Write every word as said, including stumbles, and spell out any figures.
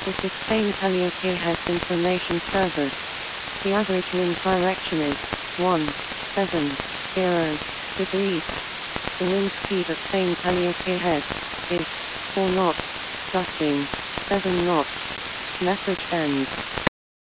This is Spain Calliope has information service. The average wind direction is one seven zero degrees. The wind speed at Spain Calliope Head is four knots, gusting seven knots. Message ends.